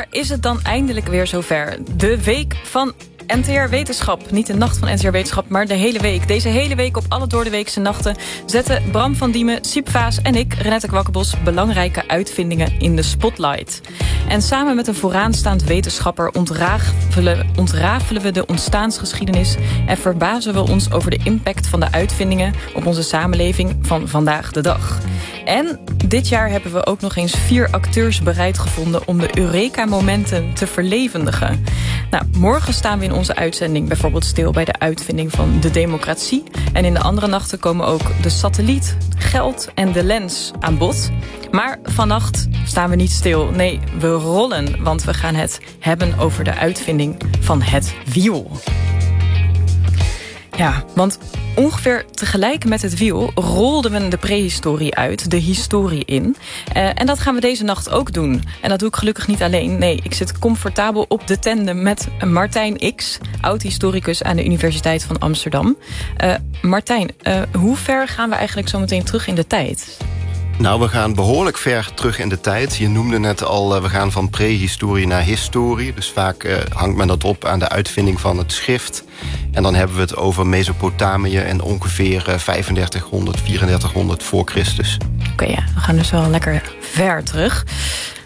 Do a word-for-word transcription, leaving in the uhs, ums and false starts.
maar is het dan eindelijk weer zover? De week van N T R Wetenschap. Niet de nacht van N T R Wetenschap, maar de hele week. Deze hele week op alle doordeweekse nachten zetten Bram van Diemen, Siep Vaas en ik, Renette Kwakkenbos, belangrijke uitvindingen in de spotlight. En samen met een vooraanstaand wetenschapper ontrafelen, ontrafelen we de ontstaansgeschiedenis en verbazen we ons over de impact van de uitvindingen op onze samenleving van vandaag de dag. En dit jaar hebben we ook nog eens vier acteurs bereid gevonden om de Eureka-momenten te verlevendigen. Nou, morgen staan we in onze uitzending bijvoorbeeld stil bij de uitvinding van de democratie. En in de andere nachten komen ook de satelliet, geld en de lens aan bod. Maar vannacht staan we niet stil. Nee, we rollen, want we gaan het hebben over de uitvinding van het wiel. Ja, want ongeveer tegelijk met het wiel rolden we de prehistorie uit, de historie in. Uh, en dat gaan we deze nacht ook doen. En dat doe ik gelukkig niet alleen. Nee, ik zit comfortabel op de tandem met Martijn X, oud-historicus aan de Universiteit van Amsterdam. Uh, Martijn, uh, hoe ver gaan we eigenlijk zo meteen terug in de tijd? Nou, we gaan behoorlijk ver terug in de tijd. Je noemde net al, uh, we gaan van prehistorie naar historie. Dus vaak uh, hangt men dat op aan de uitvinding van het schrift. En dan hebben we het over Mesopotamië en ongeveer uh, vijfendertighonderd, vierendertighonderd voor Christus. Oké, okay, ja, we gaan dus wel lekker ver terug.